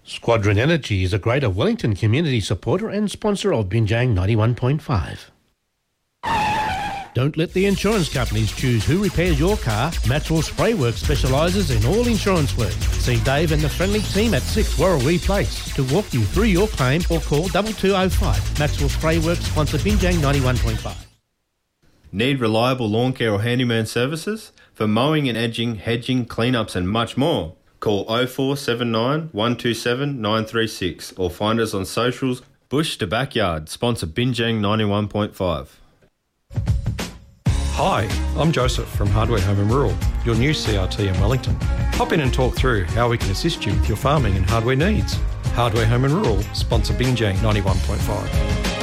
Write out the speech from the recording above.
Squadron Energy is a Greater Wellington community supporter and sponsor of Binjang 91.5. Don't let the insurance companies choose who repairs your car. Maxwell Spray Works specialises in all insurance work. See Dave and the friendly team at 6 Warrawee Place to walk you through your claim or call 2205. Maxwell Spray Works sponsor Binjang 91.5. Need reliable lawn care or handyman services? For mowing and edging, hedging, cleanups and much more. Call 0479 127 936 or find us on socials. Bush to Backyard, sponsor Binjang 91.5. Hi, I'm Joseph from Hardware Home and Rural, your new CRT in Wellington. Hop in and talk through how we can assist you with your farming and hardware needs. Hardware Home and Rural, sponsor Binjang 91.5.